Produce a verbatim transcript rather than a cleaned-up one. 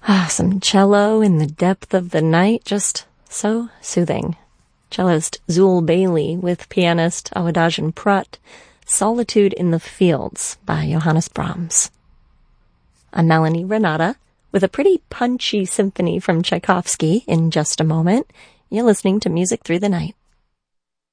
Ah, some cello in the depth of the night, just so soothing. Cellist Zul Bailey with pianist Awadagin Prutt, Solitude in the Fields by Johannes Brahms. I'm Melanie Renata with a pretty punchy symphony from Tchaikovsky in just a moment. You're listening to Music Through the Night.